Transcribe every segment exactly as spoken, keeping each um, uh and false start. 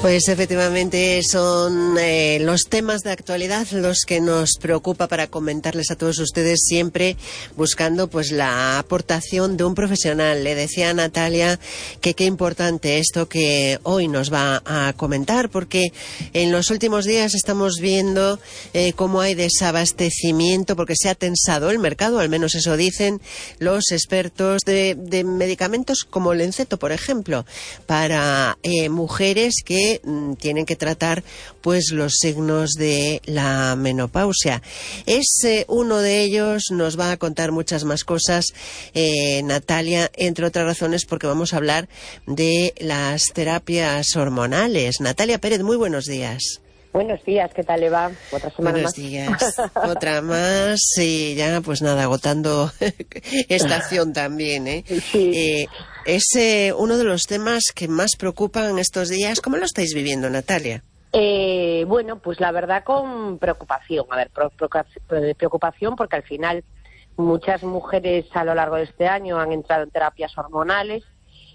Pues efectivamente son eh, los temas de actualidad los que nos preocupa para comentarles a todos ustedes, siempre buscando pues la aportación de un profesional. Le decía a Natalia que qué importante esto que hoy nos va a comentar, porque en los últimos días estamos viendo eh, cómo hay desabastecimiento, porque se ha tensado el mercado, al menos eso dicen los expertos, de, de medicamentos como el Enceto, por ejemplo, para eh, mujeres que tienen que tratar pues los signos de la menopausia. Es eh, uno de ellos, nos va a contar muchas más cosas eh, Natalia, entre otras razones porque vamos a hablar de las terapias hormonales. Natalia Pérez, muy buenos días. Buenos días, ¿qué tal le va? Otra semana Buenos más. días. Otra más y ya pues nada, agotando estación también, ¿eh? Sí. Eh, es eh, uno de los temas que más preocupan estos días. ¿Cómo lo estáis viviendo, Natalia? Eh, bueno, pues la verdad con preocupación. A ver, preocupación porque al final muchas mujeres a lo largo de este año han entrado en terapias hormonales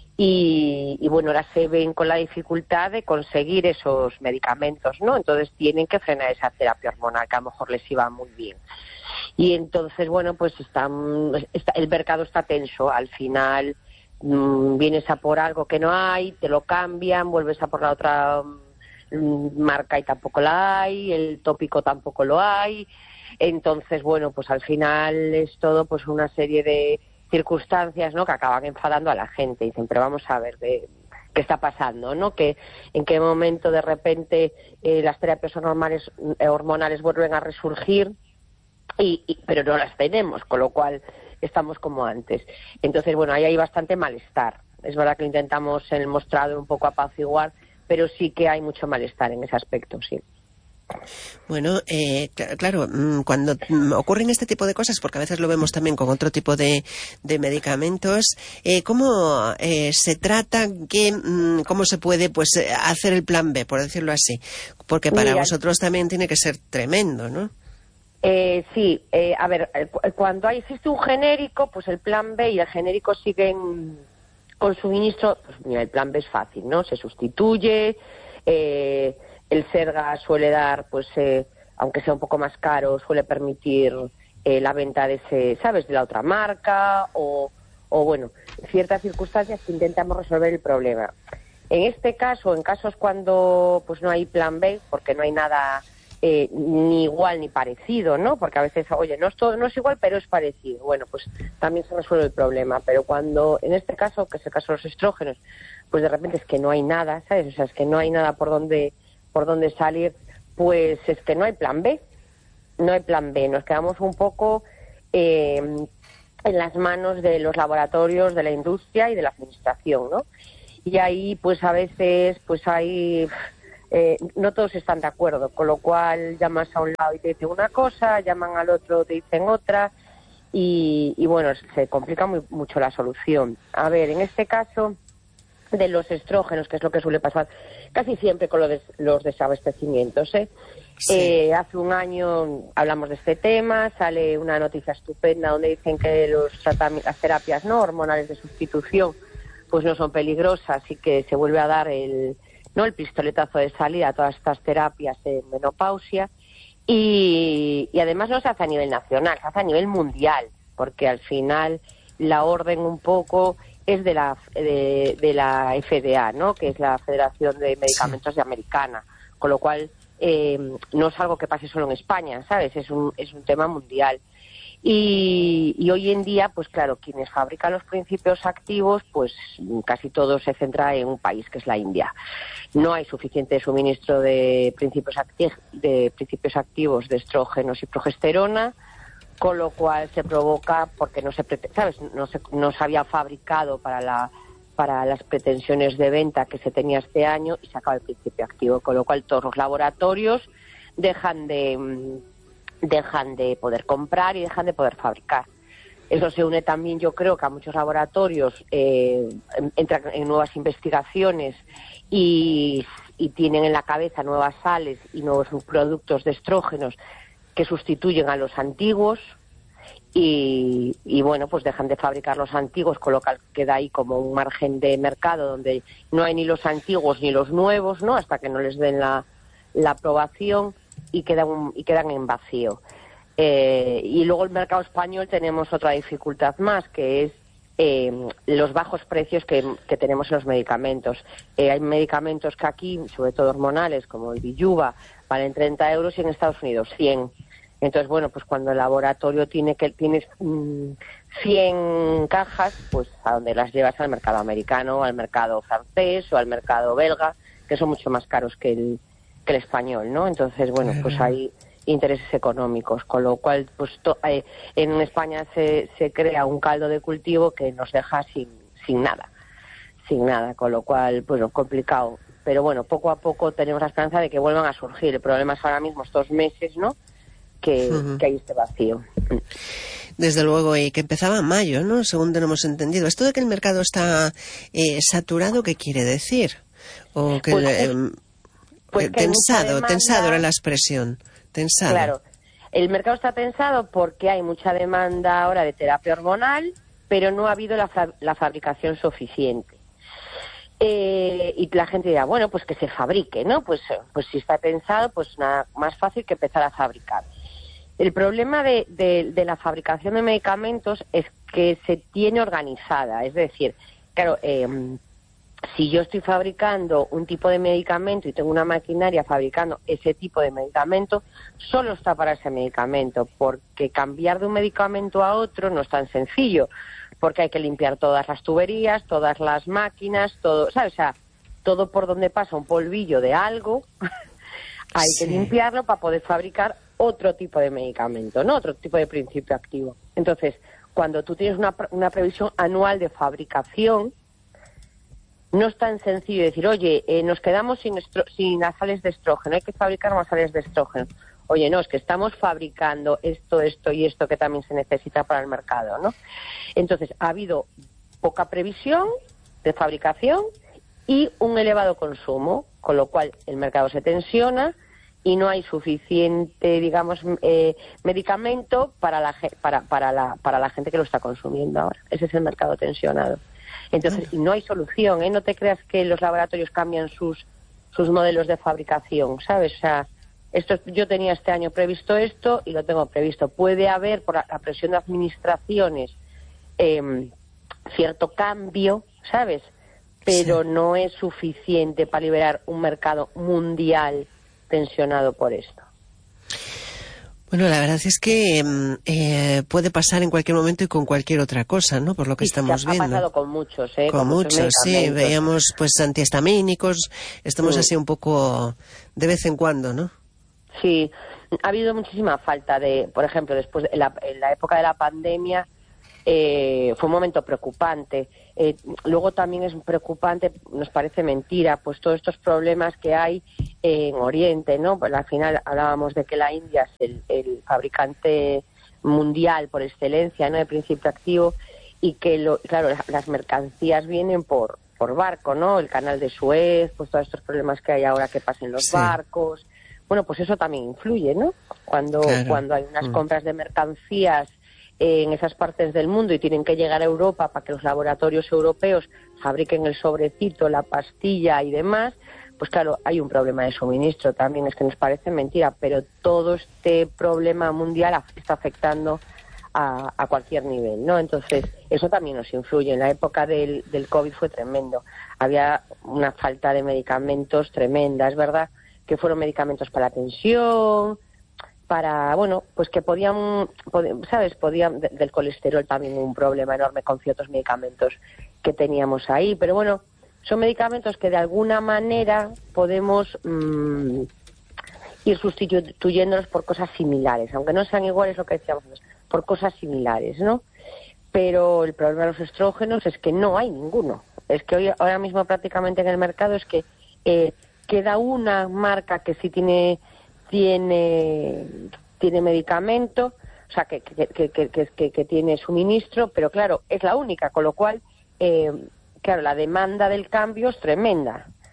y, y bueno, ahora se ven con la dificultad de conseguir esos medicamentos, ¿no? Entonces tienen que frenar esa terapia hormonal que a lo mejor les iba muy bien. Y entonces, bueno, pues están, está, el mercado está tenso. Al final mmm, vienes a por algo que no hay, te lo cambian, vuelves a por la otra mmm, marca y tampoco la hay, el tópico tampoco lo hay. Entonces, bueno, pues al final es todo pues una serie de circunstancias, ¿no?, que acaban enfadando a la gente. Dicen, pero vamos a ver de, qué está pasando, ¿no? Que en qué momento de repente eh, las terapias hormonales, eh, hormonales vuelven a resurgir. Y, y, pero no las tenemos, con lo cual estamos como antes. Entonces, bueno, ahí hay bastante malestar. Es verdad que lo intentamos en el mostrado un poco apaciguar, pero sí que hay mucho malestar en ese aspecto, sí. Bueno, eh, claro, cuando ocurren este tipo de cosas, porque a veces lo vemos también con otro tipo de, de medicamentos, eh, ¿cómo eh, se trata, qué, cómo se puede pues hacer el plan B, por decirlo así? Porque para Mira, vosotros también tiene que ser tremendo, ¿no? Eh, sí, eh, a ver, cuando hay, existe un genérico, pues el plan B y el genérico siguen con suministro. Pues mira, el plan B es fácil, ¿no? Se sustituye, eh, el Serga suele dar, pues, eh, aunque sea un poco más caro, suele permitir eh, la venta de ese, ¿sabes?, de la otra marca, o, o bueno, ciertas circunstancias que intentamos resolver el problema. En este caso, en casos cuando pues no hay plan B, porque no hay nada Eh, ni igual ni parecido, ¿no? Porque a veces, oye, no es todo, no es igual, pero es parecido. Bueno, pues también se resuelve el problema. Pero cuando, en este caso, que es el caso de los estrógenos, pues de repente es que no hay nada, ¿sabes? O sea, es que no hay nada por donde, por donde salir, pues es que no hay plan B. No hay plan B. Nos quedamos un poco eh, en las manos de los laboratorios, de la industria y de la administración, ¿no? Y ahí, pues a veces, pues hay... Eh, no todos están de acuerdo, con lo cual llamas a un lado y te dicen una cosa, llaman al otro te dicen otra y, y bueno, se complica muy, mucho la solución. A ver, en este caso de los estrógenos, que es lo que suele pasar casi siempre con lo de, los desabastecimientos, ¿eh? Sí. Eh, hace un año hablamos de este tema, sale una noticia estupenda donde dicen que los las terapias no hormonales de sustitución pues no son peligrosas y que se vuelve a dar el no el pistoletazo de salida a todas estas terapias en menopausia y, y además no se hace a nivel nacional, se hace a nivel mundial, porque al final la orden un poco es de la de, de la F D A, ¿no?, que es la Federación de Medicamentos de Americana, con lo cual eh, no es algo que pase solo en España, ¿sabes? Es un, es un tema mundial. Y, y hoy en día, pues claro, quienes fabrican los principios activos, pues casi todo se centra en un país, que es la India. No hay suficiente suministro de principios, acti de principios activos de estrógenos y progesterona, con lo cual se provoca, porque no se, ¿sabes?, no se, no se había fabricado para, la, para las pretensiones de venta que se tenía este año y se acaba el principio activo, con lo cual todos los laboratorios dejan de... dejan de poder comprar y dejan de poder fabricar. Eso se une también, yo creo, que a muchos laboratorios eh, entran en nuevas investigaciones y, y tienen en la cabeza nuevas sales y nuevos productos de estrógenos que sustituyen a los antiguos y, y bueno, pues dejan de fabricar los antiguos, con lo cual queda ahí como un margen de mercado donde no hay ni los antiguos ni los nuevos, ¿no? Hasta que no les den la, la aprobación y quedan, un, y quedan en vacío. Eh, y luego el mercado español tenemos otra dificultad más, que es eh, los bajos precios que, que tenemos en los medicamentos. Eh, hay medicamentos que aquí, sobre todo hormonales, como el Bijuva, valen treinta euros y en Estados Unidos cien. Entonces, bueno, pues cuando el laboratorio tiene que tienes mmm, cien cajas, pues a donde las llevas, al mercado americano, al mercado francés o al mercado belga, que son mucho más caros que el, que el español, ¿no? Entonces, bueno, pues hay intereses económicos, con lo cual, pues to, eh, en España se, se crea un caldo de cultivo que nos deja sin, sin nada, sin nada, con lo cual, bueno, complicado. Pero bueno, poco a poco tenemos la esperanza de que vuelvan a surgir. El problema es ahora mismo estos meses, ¿no?, que, uh-huh. que hay este vacío. Desde luego, y que empezaba en mayo, ¿no?, según tenemos entendido. Esto de que el mercado está eh, saturado, ¿qué quiere decir? O que, pues, eh, pues eh, que tensado, demanda... tensado era la expresión. Tensado. Claro, el mercado está tensado porque hay mucha demanda ahora de terapia hormonal, pero no ha habido la, fa- la fabricación suficiente. Eh, y la gente dirá, bueno, pues que se fabrique, ¿no? Pues, pues si está tensado, pues nada más fácil que empezar a fabricar. El problema de, de, de la fabricación de medicamentos es que se tiene organizada, es decir, claro, eh, si yo estoy fabricando un tipo de medicamento y tengo una maquinaria fabricando ese tipo de medicamento, solo está para ese medicamento, porque cambiar de un medicamento a otro no es tan sencillo, porque hay que limpiar todas las tuberías, todas las máquinas, todo, ¿sabes? O sea, todo por donde pasa un polvillo de algo, hay sí. que limpiarlo para poder fabricar otro tipo de medicamento, ¿no? Otro tipo de principio activo. Entonces, cuando tú tienes una, una previsión anual de fabricación, no es tan sencillo decir, oye, eh, nos quedamos sin, estro- sin las sales de estrógeno, hay que fabricar más sales de estrógeno. Oye, no, es que estamos fabricando esto, esto y esto que también se necesita para el mercado, ¿no? Entonces, ha habido poca previsión de fabricación y un elevado consumo, con lo cual el mercado se tensiona y no hay suficiente, digamos, eh, medicamento para la, para, para, la, para la gente que lo está consumiendo ahora. Ese es el mercado tensionado. Entonces, y no hay solución, ¿eh? No te creas que los laboratorios cambian sus sus modelos de fabricación, ¿sabes? O sea, esto, yo tenía este año previsto esto y lo tengo previsto. Puede haber, por la presión de administraciones, eh, cierto cambio, ¿sabes? Pero sí. no es suficiente para liberar un mercado mundial tensionado por esto. Bueno, la verdad es que eh, puede pasar en cualquier momento y con cualquier otra cosa, ¿no? Por lo que sí, estamos ha viendo. Ha pasado con muchos, ¿eh? Con, con muchos, muchos sí. Veíamos, pues, antihistamínicos. Estamos sí. así un poco de vez en cuando, ¿no? Sí. Ha habido muchísima falta de, por ejemplo, después de la, en la época de la pandemia, eh, fue un momento preocupante. Eh, luego también es preocupante, nos parece mentira, pues todos estos problemas que hay en Oriente, ¿no? Pues al final hablábamos de que la India es el, el fabricante mundial por excelencia, ¿no?, de principio activo, y que, lo, claro, las mercancías vienen por, por barco, ¿no? El canal de Suez, pues todos estos problemas que hay ahora que pasen los sí. barcos. Bueno, pues eso también influye, ¿no? Cuando, claro. cuando hay unas mm. compras de mercancías en esas partes del mundo y tienen que llegar a Europa para que los laboratorios europeos fabriquen el sobrecito, la pastilla y demás, pues claro, hay un problema de suministro también. Es que nos parece mentira, pero todo este problema mundial está afectando a, a cualquier nivel, ¿no? Entonces, eso también nos influye. En la época del, del COVID fue tremendo. Había una falta de medicamentos tremenda, es verdad, que fueron medicamentos para la tensión, para, bueno, pues que podían, pod, ¿sabes? Podían, de, del colesterol también un problema enorme con ciertos medicamentos que teníamos ahí, pero bueno, son medicamentos que de alguna manera podemos mmm, ir sustituyéndolos por cosas similares, aunque no sean iguales, lo que decíamos antes, por cosas similares, ¿no? Pero el problema de los estrógenos es que no hay ninguno. Es que hoy, ahora mismo prácticamente en el mercado es que eh, queda una marca que sí tiene tiene tiene medicamento, o sea, que, que, que, que, que, que tiene suministro, pero claro, es la única, con lo cual, eh, claro, la demanda del cambio es tremenda.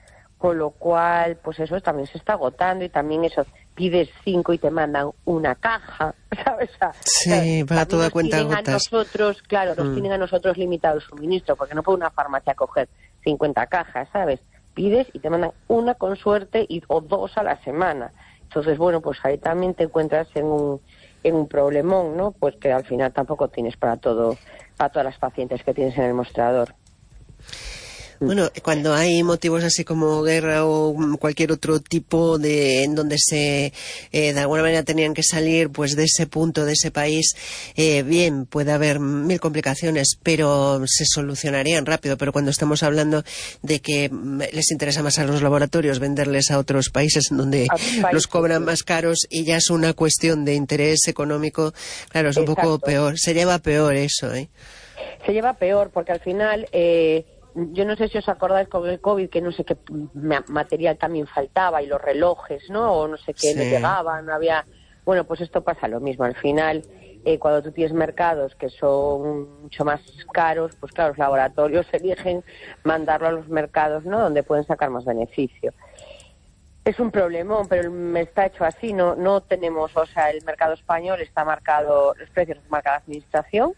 con lo cual, pues eso también se está agotando y también eso, pides cinco y te mandan una caja, ¿sabes? O sea, sí, va todo a cuenta gotas. A nosotros, claro, nos mm. tienen a nosotros limitado el suministro, porque no puede una farmacia coger cincuenta cajas, ¿sabes? Pides y te mandan una con suerte y, o dos a la semana. Entonces, bueno, pues ahí también te encuentras en un, en un problemón, ¿no? Pues que al final tampoco tienes para todo, para todas las pacientes que tienes en el mostrador. Bueno, cuando hay motivos así como guerra o cualquier otro tipo de en donde se eh, de alguna manera tenían que salir pues de ese punto, de ese país, eh, bien, puede haber mil complicaciones, pero se solucionarían rápido. Pero cuando estamos hablando de que les interesa más a los laboratorios venderles a otros países en donde países, los cobran sí. más caros y ya es una cuestión de interés económico, claro, es un Exacto. poco peor. Se lleva peor eso, ¿eh? Se lleva peor porque al final... Eh... Yo no sé si os acordáis con el COVID que no sé qué material también faltaba y los relojes, ¿no? O no sé qué sí. no llegaban, no había... Bueno, pues esto pasa lo mismo. Al final, eh, cuando tú tienes mercados que son mucho más caros, pues claro, los laboratorios eligen mandarlo a los mercados, ¿no? Donde pueden sacar más beneficio. Es un problemón, pero me está hecho así. No, no tenemos, o sea, el mercado español está marcado, los precios los marca la administración.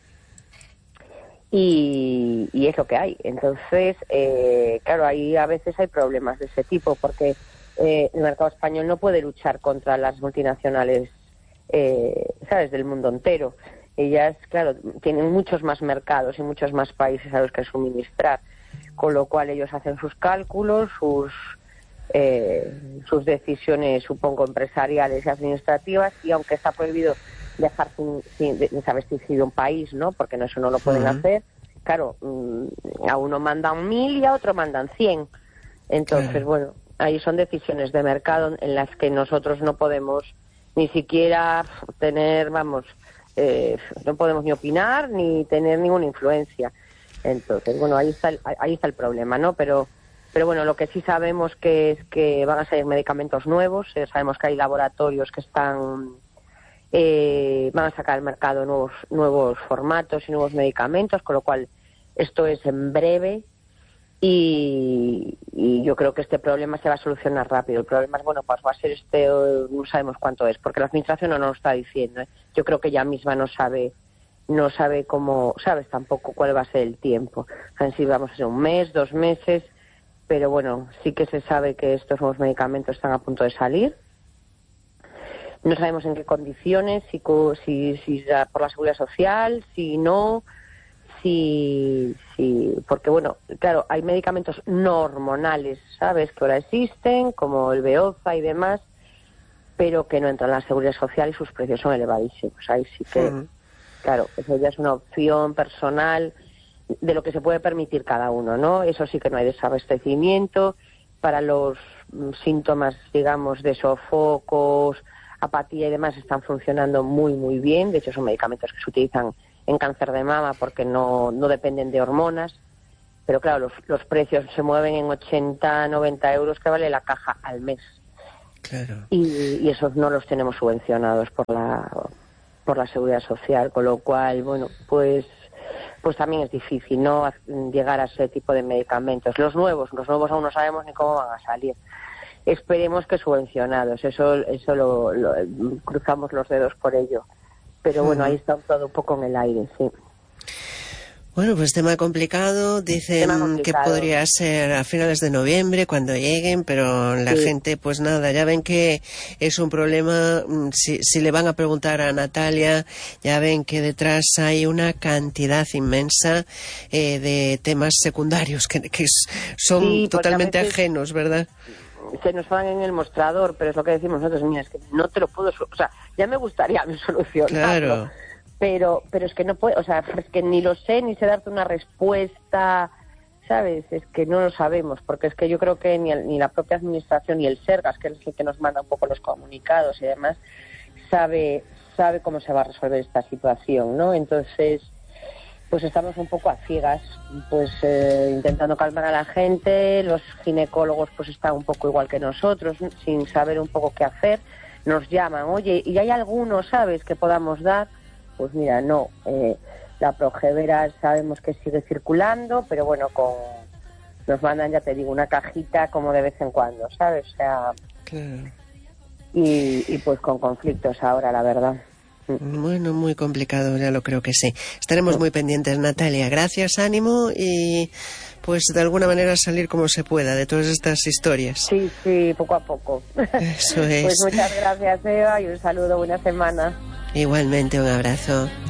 Y, y es lo que hay. Entonces, eh, claro, ahí a veces hay problemas de ese tipo, porque eh, el mercado español no puede luchar contra las multinacionales, eh, ¿sabes?, del mundo entero. Ellas, claro, tienen muchos más mercados y muchos más países a los que suministrar, con lo cual ellos hacen sus cálculos, sus eh, sus decisiones, supongo, empresariales y administrativas, y aunque está prohibido dejar sin, sin desabastecido un país, ¿no? Porque no, eso no lo pueden uh-huh. hacer. Claro, a uno mandan mil y a otro mandan cien. Entonces, claro. bueno, ahí son decisiones de mercado en las que nosotros no podemos ni siquiera tener, vamos, eh, no podemos ni opinar ni tener ninguna influencia. Entonces, bueno, ahí está el, ahí está el problema, ¿no? Pero, pero bueno, lo que sí sabemos que es que van a salir medicamentos nuevos. Eh, sabemos que hay laboratorios que están Eh, van a sacar al mercado nuevos nuevos formatos y nuevos medicamentos, con lo cual esto es en breve y, y yo creo que este problema se va a solucionar rápido. El problema es, bueno, pues va a ser este, no sabemos cuánto es, porque la administración no nos lo está diciendo, ¿eh? Yo creo que ella misma no sabe no sabe cómo, sabes tampoco cuál va a ser el tiempo. O sea, si vamos a ser un mes, dos meses, pero bueno, sí que se sabe que estos nuevos medicamentos están a punto de salir. No sabemos en qué condiciones, si, si, si por la seguridad social, si no, si, si, porque bueno, claro, hay medicamentos no hormonales, ¿sabes?, que ahora existen, como el Beoza y demás, pero que no entran en la seguridad social y sus precios son elevadísimos. Ahí sí que, uh-huh. claro, eso ya es una opción personal de lo que se puede permitir cada uno, ¿no? Eso sí que no hay desabastecimiento. Para los síntomas, digamos, de sofocos, apatía y demás, están funcionando muy muy bien. De hecho, son medicamentos que se utilizan en cáncer de mama porque no, no dependen de hormonas, pero claro, los, los precios se mueven en ochenta, noventa euros que vale la caja al mes. Claro. Y, y esos no los tenemos subvencionados por la por la seguridad social, con lo cual, bueno, pues pues también es difícil no llegar a ese tipo de medicamentos. Los nuevos, los nuevos aún no sabemos ni cómo van a salir. Esperemos que subvencionados, eso eso lo, lo cruzamos los dedos por ello. Pero bueno, ahí está todo un poco en el aire, sí. Bueno, pues tema complicado. Dicen tema complicado. Que podría ser a finales de noviembre cuando lleguen, pero la sí. gente, pues nada, ya ven que es un problema. Si, si le van a preguntar a Natalia, ya ven que detrás hay una cantidad inmensa eh, de temas secundarios que, que son sí, totalmente ajenos, ¿verdad? Se nos van en el mostrador, pero es lo que decimos nosotros, mira, es que no te lo puedo, o sea, ya me gustaría solucionarlo. Claro. Pero, pero es que no puedo, o sea, es que ni lo sé, ni sé darte una respuesta, ¿sabes? Es que no lo sabemos, porque es que yo creo que ni, el, ni la propia administración, ni el Sergas, que es el que nos manda un poco los comunicados y demás, sabe, sabe cómo se va a resolver esta situación, ¿no? Entonces, pues estamos un poco a ciegas, pues eh, intentando calmar a la gente. Los ginecólogos pues están un poco igual que nosotros, sin saber un poco qué hacer. Nos llaman, oye, ¿y hay algunos, sabes, que podamos dar? Pues mira, no, eh, la Progevera sabemos que sigue circulando, pero bueno, con, nos mandan, ya te digo, una cajita como de vez en cuando, ¿sabes? O sea, claro. y, y pues con conflictos ahora, la verdad. Bueno, muy complicado, ya lo creo que sí. Estaremos muy pendientes, Natalia. Gracias, ánimo y pues de alguna manera salir como se pueda de todas estas historias. Sí, sí, poco a poco. Eso es. Pues muchas gracias, Eva, y un saludo, buena semana. Igualmente, un abrazo.